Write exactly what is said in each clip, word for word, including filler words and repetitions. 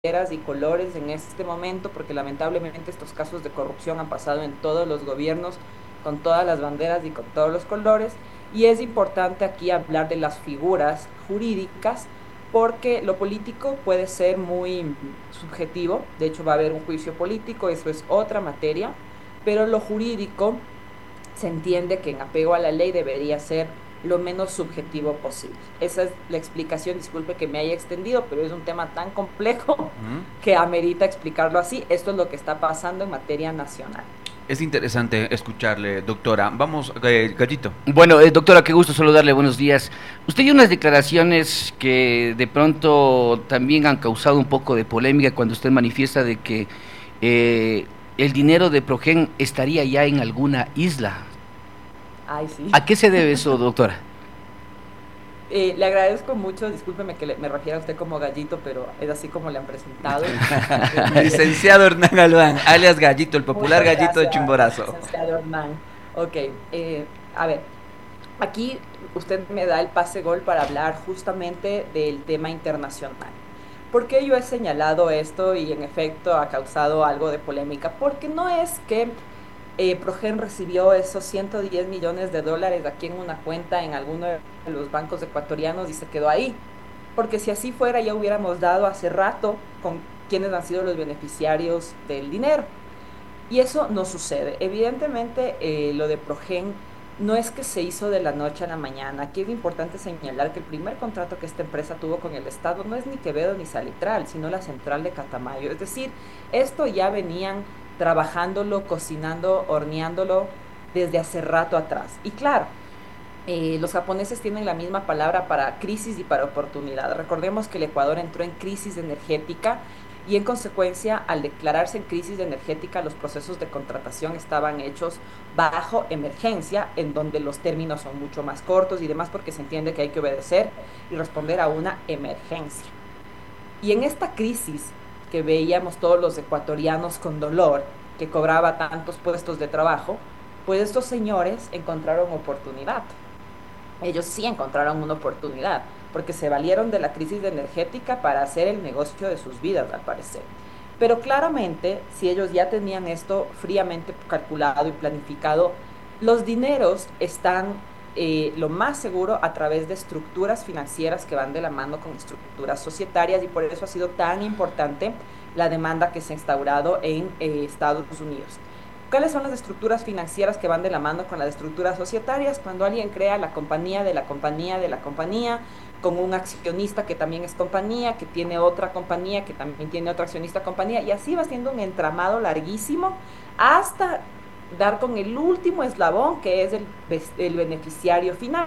banderas y colores en este momento, porque lamentablemente estos casos de corrupción han pasado en todos los gobiernos, con todas las banderas y con todos los colores, y es importante aquí hablar de las figuras jurídicas, porque lo político puede ser muy subjetivo, de hecho va a haber un juicio político, eso es otra materia, pero lo jurídico se entiende que en apego a la ley debería ser lo menos subjetivo posible. Esa es la explicación, disculpe que me haya extendido, pero es un tema tan complejo ¿Mm? que amerita explicarlo así. Esto es lo que está pasando en materia nacional. Es interesante escucharle, doctora. Vamos, eh, Gallito. Bueno, eh, doctora, qué gusto saludarle, buenos días. Usted dio unas declaraciones que de pronto también han causado un poco de polémica cuando usted manifiesta de que eh, el dinero de Progen estaría ya en alguna isla. Ay, sí. ¿A qué se debe eso, doctora? Eh, le agradezco mucho, discúlpeme que le, me refiera a usted como Gallito, pero es así como le han presentado. Eh, Licenciado Hernán Galván, alias Gallito, el popular Muchas Gallito de gracias, Chimborazo. licenciado Hernán. Ok, eh, a ver, aquí usted me da el pase gol para hablar justamente del tema internacional. ¿Por qué yo he señalado esto y en efecto ha causado algo de polémica? Porque no es que eh, Progen recibió esos ciento diez millones de dólares aquí en una cuenta en alguno de los bancos ecuatorianos y se quedó ahí. Porque si así fuera ya hubiéramos dado hace rato con quiénes han sido los beneficiarios del dinero. Y eso no sucede. Evidentemente, eh, lo de Progen no es que se hizo de la noche a la mañana. Aquí es importante señalar que el primer contrato que esta empresa tuvo con el Estado no es ni Quevedo ni Salitral, sino la central de Catamayo. Es decir, esto ya venían trabajándolo, cocinando, horneándolo desde hace rato atrás. Y claro, eh, los japoneses tienen la misma palabra para crisis y para oportunidad. Recordemos que el Ecuador entró en crisis energética y en consecuencia, al declararse en crisis energética, los procesos de contratación estaban hechos bajo emergencia, en donde los términos son mucho más cortos y demás, porque se entiende que hay que obedecer y responder a una emergencia. Y en esta crisis que veíamos todos los ecuatorianos con dolor, que cobraba tantos puestos de trabajo, pues estos señores encontraron oportunidad. Ellos sí encontraron una oportunidad, porque se valieron de la crisis energética para hacer el negocio de sus vidas, al parecer. Pero claramente, si ellos ya tenían esto fríamente calculado y planificado, los dineros están eh, lo más seguro a través de estructuras financieras que van de la mano con estructuras societarias y por eso ha sido tan importante la demanda que se ha instaurado en eh, Estados Unidos. ¿Cuáles son las estructuras financieras que van de la mano con las estructuras societarias? Cuando alguien crea la compañía de la compañía de la compañía, con un accionista que también es compañía, que tiene otra compañía, que también tiene otra accionista compañía, y así va siendo un entramado larguísimo hasta dar con el último eslabón, que es el, el beneficiario final.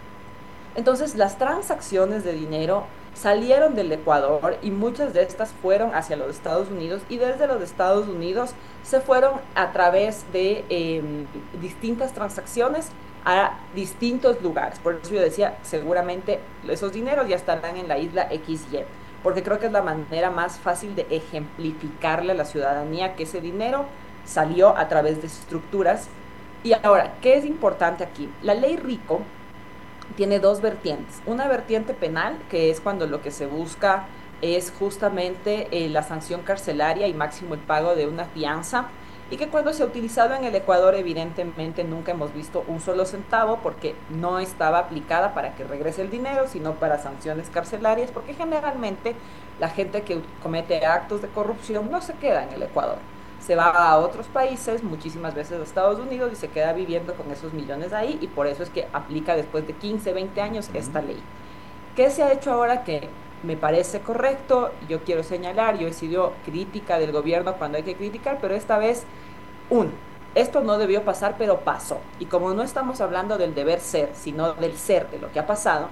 Entonces, las transacciones de dinero salieron del Ecuador y muchas de estas fueron hacia los Estados Unidos y desde los Estados Unidos se fueron a través de eh, distintas transacciones a distintos lugares. Por eso yo decía, seguramente esos dineros ya estarán en la isla equis ye, porque creo que es la manera más fácil de ejemplificarle a la ciudadanía que ese dinero salió a través de estructuras. Y ahora, ¿qué es importante aquí? La ley RICO tiene dos vertientes. Una vertiente penal, que es cuando lo que se busca es justamente eh, la sanción carcelaria y máximo el pago de una fianza, y que cuando se ha utilizado en el Ecuador evidentemente nunca hemos visto un solo centavo porque no estaba aplicada para que regrese el dinero, sino para sanciones carcelarias, porque generalmente la gente que comete actos de corrupción no se queda en el Ecuador, se va a otros países, muchísimas veces a Estados Unidos, y se queda viviendo con esos millones ahí, y por eso es que aplica después de quince, veinte años esta ley. ¿Qué se ha hecho ahora que me parece correcto? Yo quiero señalar, yo he sido crítica del gobierno cuando hay que criticar, pero esta vez, uno, esto no debió pasar, pero pasó. Y como no estamos hablando del deber ser, sino del ser, de lo que ha pasado,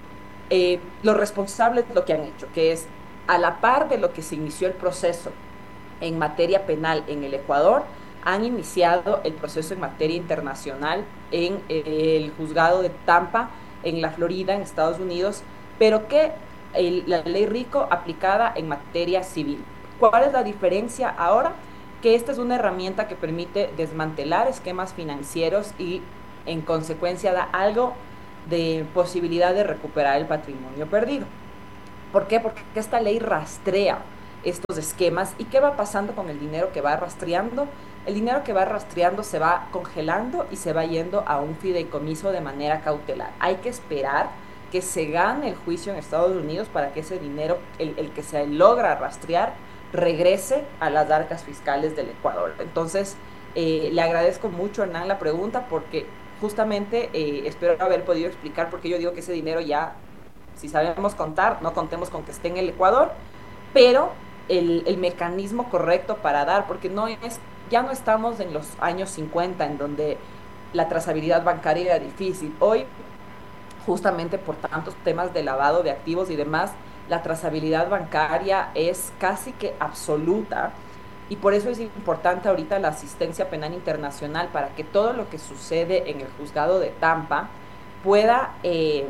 eh, los responsables de lo que han hecho, que es a la par de lo que se inició el proceso en materia penal en el Ecuador, han iniciado el proceso en materia internacional en eh, el juzgado de Tampa, en la Florida, en Estados Unidos, pero que el, la ley RICO aplicada en materia civil. ¿Cuál es la diferencia ahora? Que esta es una herramienta que permite desmantelar esquemas financieros y en consecuencia da algo de posibilidad de recuperar el patrimonio perdido. ¿Por qué? Porque esta ley rastrea estos esquemas. ¿Y qué va pasando con el dinero que va rastreando? El dinero que va rastreando se va congelando y se va yendo a un fideicomiso de manera cautelar. Hay que esperar que se gane el juicio en Estados Unidos para que ese dinero, el, el que se logra rastrear, regrese a las arcas fiscales del Ecuador. Entonces, eh, le agradezco mucho, Hernán, la pregunta, porque justamente eh, espero haber podido explicar por qué yo digo que ese dinero ya, si sabemos contar, no contemos con que esté en el Ecuador, pero el, el mecanismo correcto para dar, porque no es, ya no estamos en los años cincuenta, en donde la trazabilidad bancaria era difícil. Hoy, justamente por tantos temas de lavado de activos y demás, la trazabilidad bancaria es casi que absoluta, y por eso es importante ahorita la asistencia penal internacional, para que todo lo que sucede en el juzgado de Tampa pueda eh,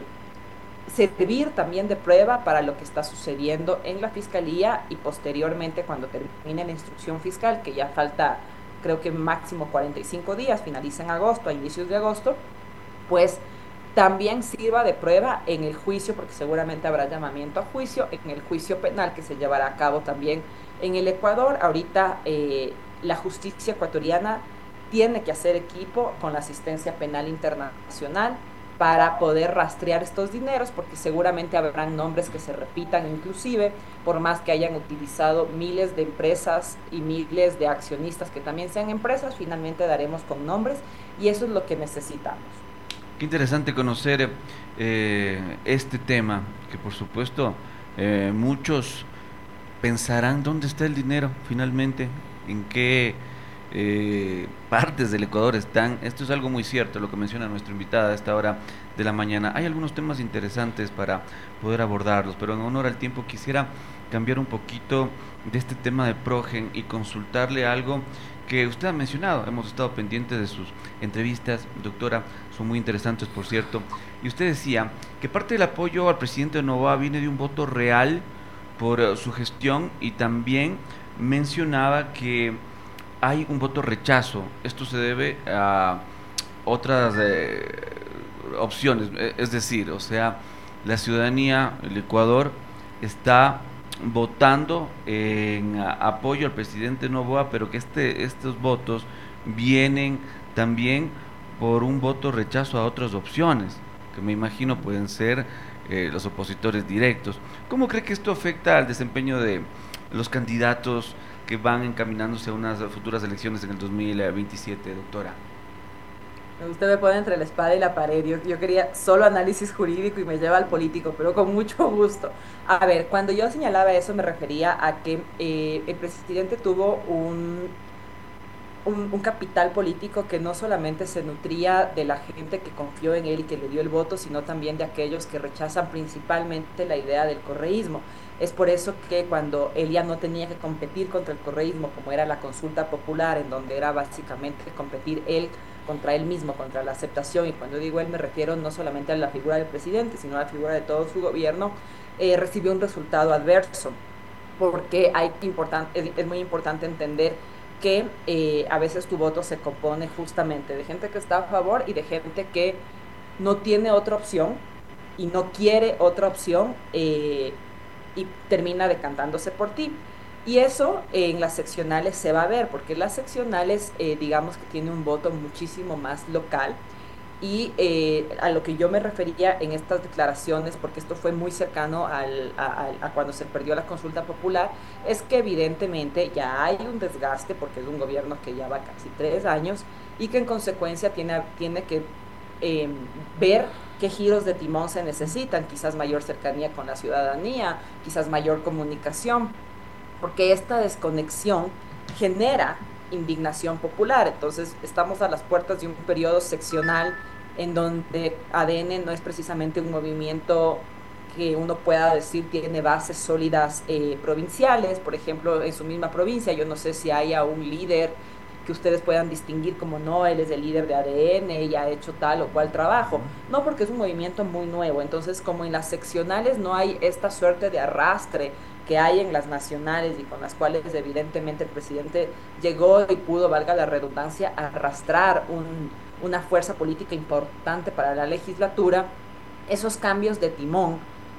servir también de prueba para lo que está sucediendo en la fiscalía, y posteriormente, cuando termine la instrucción fiscal, que ya falta creo que máximo cuarenta y cinco días, finaliza en agosto, a inicios de agosto, pues también sirva de prueba en el juicio, porque seguramente habrá llamamiento a juicio, en el juicio penal que se llevará a cabo también en el Ecuador. Ahorita eh, la justicia ecuatoriana tiene que hacer equipo con la asistencia penal internacional para poder rastrear estos dineros, porque seguramente habrán nombres que se repitan, inclusive por más que hayan utilizado miles de empresas y miles de accionistas que también sean empresas, finalmente daremos con nombres, y eso es lo que necesitamos. Qué interesante conocer eh, este tema, que por supuesto eh, muchos pensarán dónde está el dinero finalmente, en qué eh, partes del Ecuador están. Esto es algo muy cierto, lo que menciona nuestra invitada a esta hora de la mañana. Hay algunos temas interesantes para poder abordarlos, pero en honor al tiempo quisiera cambiar un poquito de este tema de Progen y consultarle algo que usted ha mencionado. Hemos estado pendientes de sus entrevistas, doctora, son muy interesantes, por cierto, y usted decía que parte del apoyo al presidente Noboa viene de un voto real por uh, su gestión, y también mencionaba que hay un voto rechazo. Esto se debe a otras eh, opciones, es decir, o sea, la ciudadanía, el Ecuador, está votando en apoyo al presidente Noboa, pero que este, estos votos vienen también por un voto rechazo a otras opciones, que me imagino pueden ser eh, los opositores directos. ¿Cómo cree que esto afecta al desempeño de los candidatos que van encaminándose a unas futuras elecciones en el dos mil veintisiete, doctora? Usted me pone entre la espada y la pared. Yo, yo quería solo análisis jurídico y me lleva al político, pero con mucho gusto. A ver, cuando yo señalaba eso me refería a que eh, el presidente tuvo un, un, un capital político que no solamente se nutría de la gente que confió en él y que le dio el voto, sino también de aquellos que rechazan principalmente la idea del correísmo. Es por eso que cuando él ya no tenía que competir contra el correísmo, como era la consulta popular, en donde era básicamente competir él contra él mismo, contra la aceptación, y cuando digo él me refiero no solamente a la figura del presidente, sino a la figura de todo su gobierno, eh, recibió un resultado adverso, porque hay importan es, es muy importante entender que eh, a veces tu voto se compone justamente de gente que está a favor y de gente que no tiene otra opción y no quiere otra opción, eh, y termina decantándose por ti. Y eso eh, en las seccionales se va a ver, porque las seccionales, eh, digamos que tiene un voto muchísimo más local, y eh, a lo que yo me refería en estas declaraciones, porque esto fue muy cercano al, a, a, a cuando se perdió la consulta popular, es que evidentemente ya hay un desgaste, porque es un gobierno que ya va casi tres años, y que en consecuencia tiene, tiene que eh, ver qué giros de timón se necesitan, quizás mayor cercanía con la ciudadanía, quizás mayor comunicación, porque esta desconexión genera indignación popular. Entonces estamos a las puertas de un periodo seccional en donde A D N no es precisamente un movimiento que uno pueda decir tiene bases sólidas eh, provinciales. Por ejemplo, en su misma provincia, yo no sé si haya un líder que ustedes puedan distinguir como no, él es el líder de A D N y ha hecho tal o cual trabajo. No, porque es un movimiento muy nuevo. Entonces, como en las seccionales no hay esta suerte de arrastre que hay en las nacionales y con las cuales evidentemente el presidente llegó y pudo, valga la redundancia, arrastrar un, una fuerza política importante para la legislatura, esos cambios de timón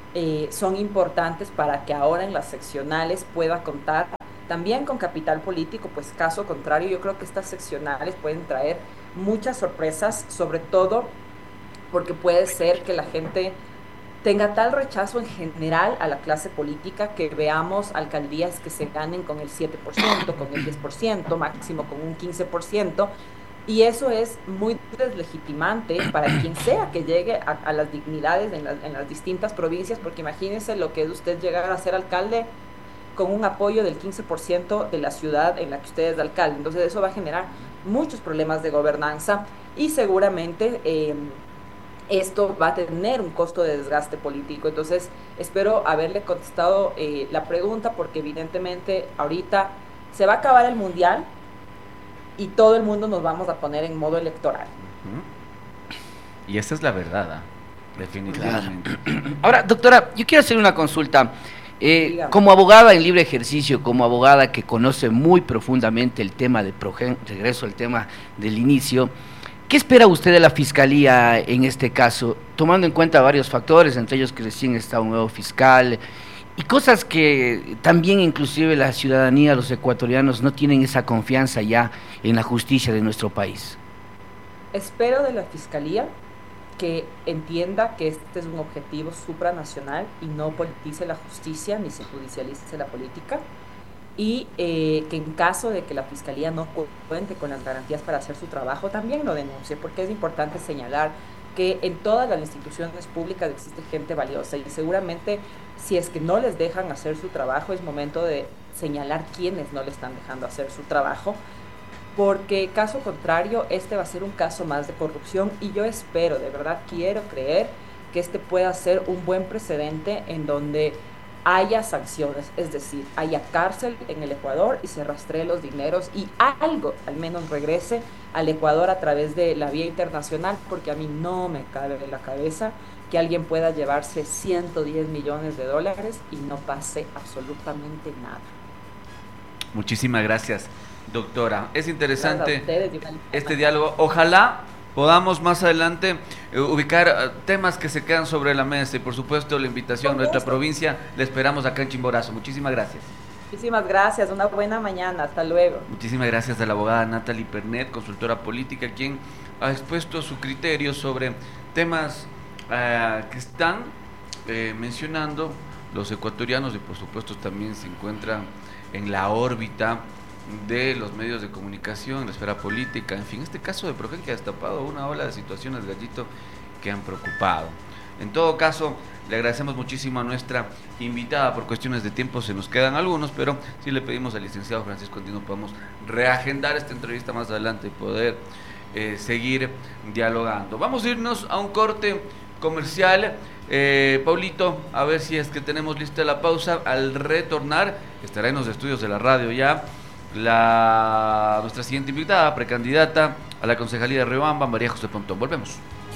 eh, son importantes para que ahora en las seccionales pueda contar también con capital político, pues caso contrario yo creo que estas seccionales pueden traer muchas sorpresas, sobre todo porque puede ser que la gente tenga tal rechazo en general a la clase política que veamos alcaldías que se ganen con el siete por ciento, con el diez por ciento, máximo con un quince por ciento, y eso es muy deslegitimante para quien sea que llegue a, a las dignidades en, la, en las distintas provincias, porque imagínense lo que es usted llegar a ser alcalde con un apoyo del quince por ciento de la ciudad en la que usted es alcalde. Entonces eso va a generar muchos problemas de gobernanza y seguramente eh, esto va a tener un costo de desgaste político. Entonces espero haberle contestado eh, la pregunta, porque evidentemente ahorita se va a acabar el mundial y todo el mundo nos vamos a poner en modo electoral. Uh-huh. Y esa es la verdad, ¿eh? Definitivamente. Claro. Ahora, doctora, yo quiero hacer una consulta. Eh, como abogada en libre ejercicio, como abogada que conoce muy profundamente el tema del progen, regreso al tema del inicio, ¿qué espera usted de la Fiscalía en este caso, tomando en cuenta varios factores, entre ellos que recién está un nuevo fiscal, y cosas que también inclusive la ciudadanía, los ecuatorianos, no tienen esa confianza ya en la justicia de nuestro país? Espero de la Fiscalía que entienda que este es un objetivo supranacional y no politice la justicia ni se judicialice la política, y eh, que en caso de que la Fiscalía no cuente con las garantías para hacer su trabajo, también lo denuncie, porque es importante señalar que en todas las instituciones públicas existe gente valiosa, y seguramente si es que no les dejan hacer su trabajo, es momento de señalar quiénes no le están dejando hacer su trabajo, porque caso contrario, este va a ser un caso más de corrupción, y yo espero, de verdad quiero creer que este pueda ser un buen precedente en donde haya sanciones, es decir, haya cárcel en el Ecuador y se rastree los dineros y algo al menos regrese al Ecuador a través de la vía internacional, porque a mí no me cabe en la cabeza que alguien pueda llevarse ciento diez millones de dólares y no pase absolutamente nada. Muchísimas gracias, doctora. Es interesante ustedes, este diálogo. Ojalá podamos más adelante eh, ubicar uh, temas que se quedan sobre la mesa, y por supuesto la invitación a nuestra provincia la esperamos acá en Chimborazo. Muchísimas gracias. Muchísimas gracias, una buena mañana, hasta luego. Muchísimas gracias a la abogada Natalie Pernet, consultora política, quien ha expuesto su criterio sobre temas uh, que están eh, mencionando los ecuatorianos, y por supuesto también se encuentran en la órbita de los medios de comunicación, la esfera política, en fin, este caso de Progen que ha destapado una ola de situaciones, Gallito, que han preocupado. En todo caso, le agradecemos muchísimo a nuestra invitada. Por cuestiones de tiempo se nos quedan algunos, pero sí le pedimos al licenciado Francisco Andino podamos reagendar esta entrevista más adelante y poder eh, seguir dialogando. Vamos a irnos a un corte comercial. Eh, Paulito, a ver si es que tenemos lista la pausa. Al retornar, estará en los estudios de la radio ya La, nuestra siguiente invitada, precandidata a la concejalía de Riobamba, María José Pontón. Volvemos.